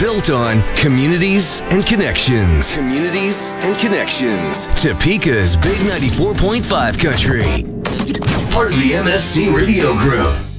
built on communities and connections. Communities and connections. Topeka's Big 94.5 Country. Part of the MSC Radio Group.